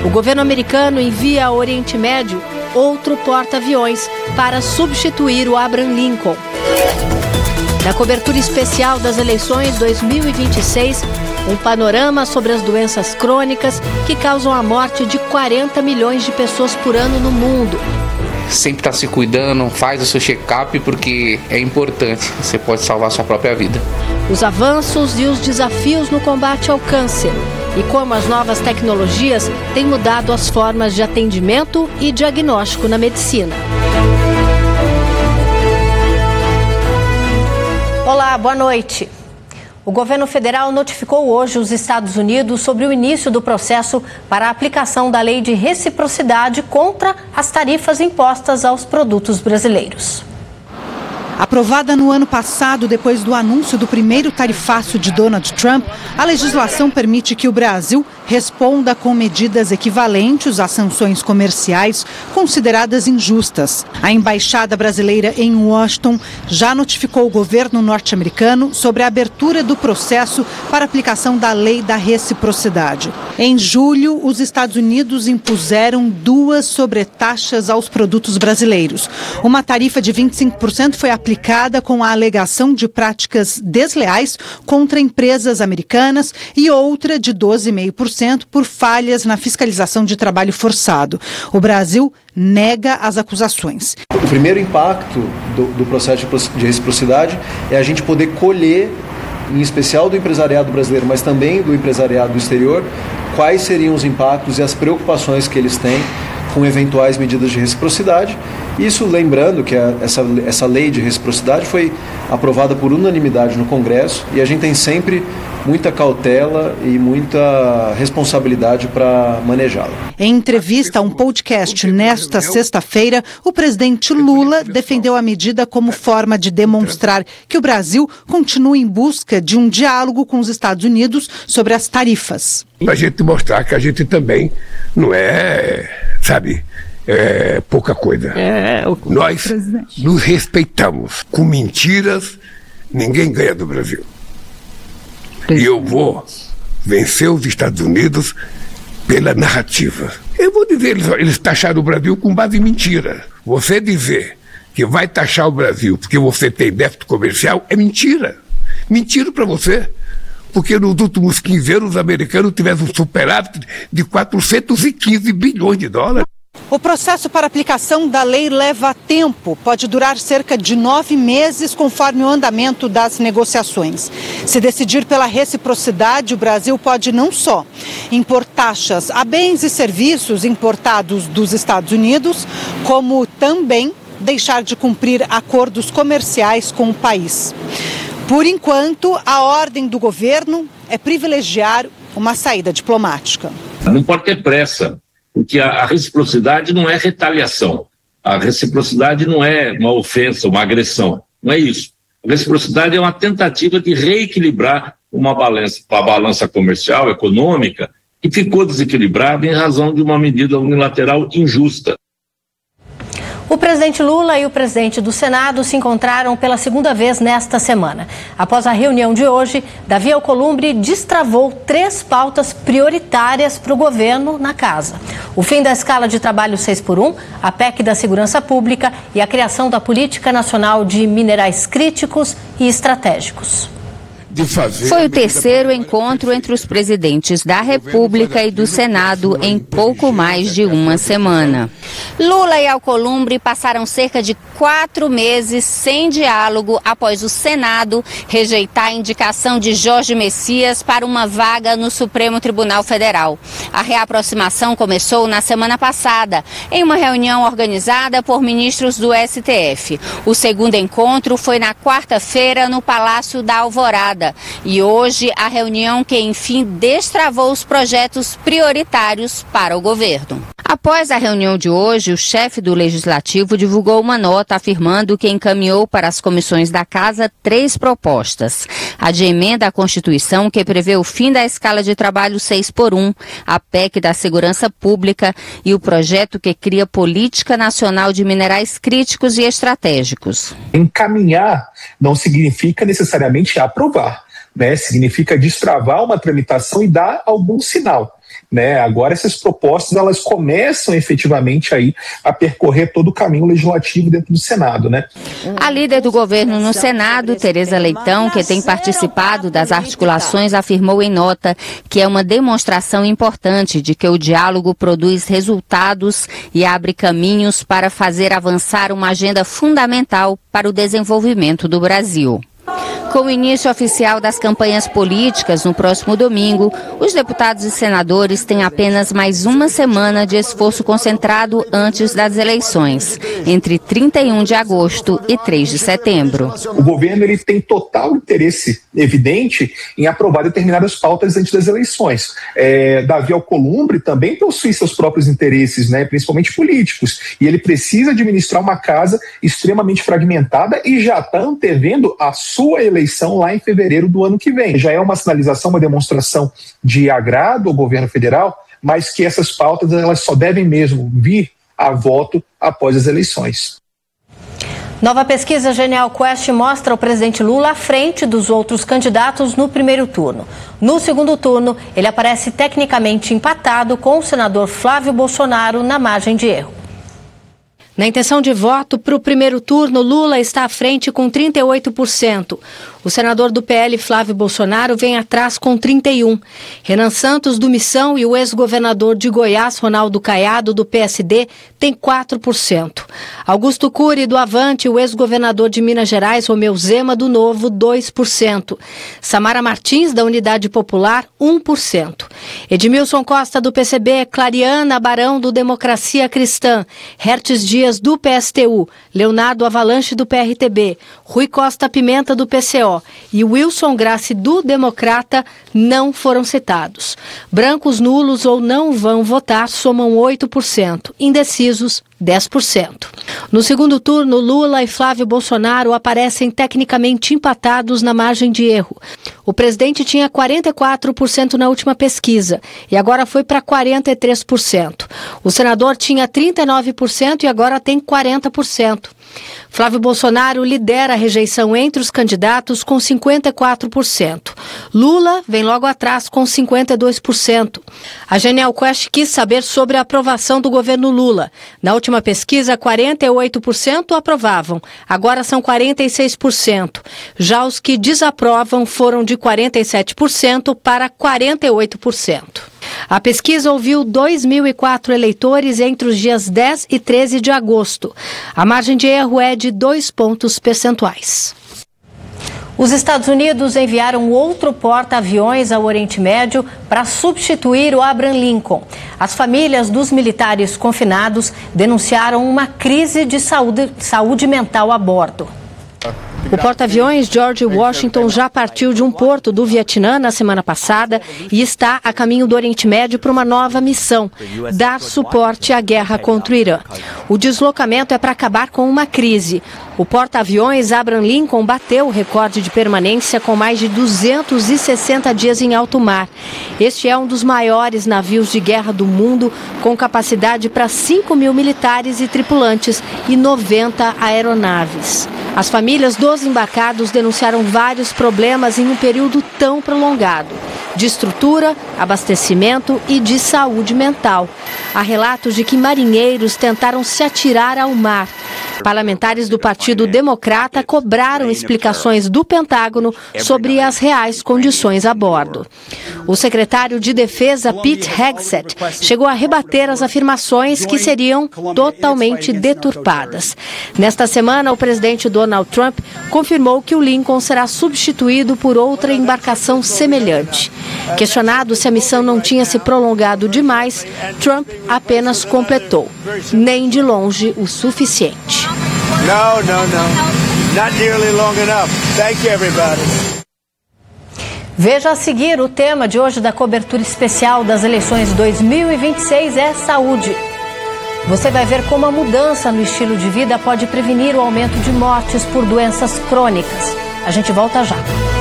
O governo americano envia ao Oriente Médio outro porta-aviões para substituir o Abraham Lincoln. Na cobertura especial das eleições 2026, um panorama sobre as doenças crônicas que causam a morte de 40 milhões de pessoas por ano no mundo. Sempre está se cuidando, faz o seu check-up porque é importante, você pode salvar a sua própria vida. Os avanços e os desafios no combate ao câncer e como as novas tecnologias têm mudado as formas de atendimento e diagnóstico na medicina. Olá, boa noite. O governo federal notificou hoje os Estados Unidos sobre o início do processo para a aplicação da lei de reciprocidade contra as tarifas impostas aos produtos brasileiros. Aprovada no ano passado, depois do anúncio do primeiro tarifaço de Donald Trump, a legislação permite que o Brasil responda com medidas equivalentes às sanções comerciais consideradas injustas. A embaixada brasileira em Washington já notificou o governo norte-americano sobre a abertura do processo para aplicação da lei da reciprocidade. Em julho, os Estados Unidos impuseram 2 sobretaxas aos produtos brasileiros. Uma tarifa de 25% foi aplicada com a alegação de práticas desleais contra empresas americanas e outra de 12,5% por falhas na fiscalização de trabalho forçado. O Brasil nega as acusações. O primeiro impacto do processo de reciprocidade é a gente poder colher, em especial do empresariado brasileiro, mas também do empresariado do exterior, quais seriam os impactos e as preocupações que eles têm com eventuais medidas de reciprocidade. Isso lembrando que essa lei de reciprocidade foi aprovada por unanimidade no Congresso e a gente tem sempre muita cautela e muita responsabilidade para manejá-la. Em entrevista a um podcast nesta sexta-feira, o presidente Lula defendeu a medida como forma de demonstrar que o Brasil continua em busca de um diálogo com os Estados Unidos sobre as tarifas. A gente mostrar que a gente também não é, pouca coisa. Nós nos respeitamos. Com mentiras, ninguém ganha do Brasil. E eu vou vencer os Estados Unidos pela narrativa. Eu vou dizer, eles taxaram o Brasil com base em mentira. Você dizer que vai taxar o Brasil porque você tem déficit comercial é mentira. Mentira para você. Porque nos últimos 15 anos os americanos tiveram um superávit de 415 bilhões de dólares. O processo para aplicação da lei leva tempo, pode durar cerca de 9 meses, conforme o andamento das negociações. Se decidir pela reciprocidade, o Brasil pode não só impor taxas a bens e serviços importados dos Estados Unidos, como também deixar de cumprir acordos comerciais com o país. Por enquanto, a ordem do governo é privilegiar uma saída diplomática. Não pode ter pressa. Porque a reciprocidade não é retaliação. A reciprocidade não é uma ofensa, uma agressão. Não é isso. A reciprocidade é uma tentativa de reequilibrar a balança comercial, econômica, que ficou desequilibrada em razão de uma medida unilateral injusta. O presidente Lula e o presidente do Senado se encontraram pela segunda vez nesta semana. Após a reunião de hoje, Davi Alcolumbre destravou 3 pautas prioritárias para o governo na casa: o fim da escala de trabalho 6x1, a PEC da segurança pública e a criação da Política Nacional de Minerais Críticos e Estratégicos. Foi o terceiro encontro entre os presidentes da República e do Senado em pouco mais de uma semana. Lula e Alcolumbre passaram cerca de 4 meses sem diálogo após o Senado rejeitar a indicação de Jorge Messias para uma vaga no Supremo Tribunal Federal. A reaproximação começou na semana passada, em uma reunião organizada por ministros do STF. O segundo encontro foi na quarta-feira no Palácio da Alvorada. E hoje a reunião que enfim destravou os projetos prioritários para o governo. Após a reunião de hoje, o chefe do Legislativo divulgou uma nota afirmando que encaminhou para as comissões da Casa 3 propostas. A de emenda à Constituição, que prevê o fim da escala de trabalho 6x1, a PEC da segurança pública e o projeto que cria Política Nacional de Minerais Críticos e Estratégicos. Encaminhar não significa necessariamente aprovar, né? Significa destravar uma tramitação e dar algum sinal. né? Agora essas propostas elas começam efetivamente aí a percorrer todo o caminho legislativo dentro do Senado, né? A líder do governo no Senado, Tereza Leitão, que tem participado das articulações, afirmou em nota que é uma demonstração importante de que o diálogo produz resultados e abre caminhos para fazer avançar uma agenda fundamental para o desenvolvimento do Brasil. Com o início oficial das campanhas políticas no próximo domingo, os deputados e senadores têm apenas mais uma semana de esforço concentrado antes das eleições, entre 31 de agosto e 3 de setembro. O governo ele tem total interesse evidente em aprovar determinadas pautas antes das eleições. Davi Alcolumbre também possui seus próprios interesses, né, principalmente políticos, e ele precisa administrar uma casa extremamente fragmentada e já está antevendo a sua eleição lá em fevereiro do ano que vem. Já é uma sinalização, uma demonstração de agrado ao governo federal, mas que essas pautas elas só devem mesmo vir a voto após as eleições. Nova pesquisa Genial Quest mostra o presidente Lula à frente dos outros candidatos no primeiro turno. No segundo turno, ele aparece tecnicamente empatado com o senador Flávio Bolsonaro na margem de erro. Na intenção de voto para o primeiro turno, Lula está à frente com 38%. O senador do PL, Flávio Bolsonaro, vem atrás com 31%. Renan Santos, do Missão, e o ex-governador de Goiás, Ronaldo Caiado, do PSD, tem 4%. Augusto Cury, do Avante, e o ex-governador de Minas Gerais, Romeu Zema, do Novo, 2%. Samara Martins, da Unidade Popular, 1%. Edmilson Costa, do PCB, Clariana Barão, do Democracia Cristã, Hertes Dias, do PSTU, Leonardo Avalanche, do PRTB, Rui Costa Pimenta, do PCO, e Wilson Grassi, do Democrata, não foram citados. Brancos, nulos ou não vão votar somam 8%, indecisos 10%. No segundo turno, Lula e Flávio Bolsonaro aparecem tecnicamente empatados na margem de erro. O presidente tinha 44% na última pesquisa e agora foi para 43%. O senador tinha 39% e agora tem 40%. Flávio Bolsonaro lidera a rejeição entre os candidatos com 54%. Lula vem logo atrás com 52%. A Genial Quest quis saber sobre a aprovação do governo Lula. Na última pesquisa, 48% aprovavam, agora são 46%. Já os que desaprovam foram de 47% para 48%. A pesquisa ouviu 2.004 eleitores entre os dias 10 e 13 de agosto. A margem de erro é de 2 pontos percentuais. Os Estados Unidos enviaram outro porta-aviões ao Oriente Médio para substituir o Abraham Lincoln. As famílias dos militares confinados denunciaram uma crise de saúde mental a bordo. O porta-aviões George Washington já partiu de um porto do Vietnã na semana passada e está a caminho do Oriente Médio para uma nova missão, dar suporte à guerra contra o Irã. O deslocamento é para acabar com uma crise. O porta-aviões Abraham Lincoln bateu o recorde de permanência com mais de 260 dias em alto mar. Este é um dos maiores navios de guerra do mundo, com capacidade para 5.000 militares e tripulantes e 90 aeronaves. As famílias dos embarcados denunciaram vários problemas em um período tão prolongado, de estrutura, abastecimento e de saúde mental. Há relatos de que marinheiros tentaram se atirar ao mar. Parlamentares do Partido Democrata cobraram explicações do Pentágono sobre as reais condições a bordo. O secretário de Defesa, Pete Hegseth, chegou a rebater as afirmações que seriam totalmente deturpadas. Nesta semana, o presidente Donald Trump confirmou que o Lincoln será substituído por outra embarcação semelhante. Questionado se a missão não tinha se prolongado demais, Trump apenas completou: nem de longe o suficiente. Not nearly long enough. Thank you, everybody. Veja a seguir, o tema de hoje da cobertura especial das eleições 2026 é saúde. Você vai ver como a mudança no estilo de vida pode prevenir o aumento de mortes por doenças crônicas. A gente volta já.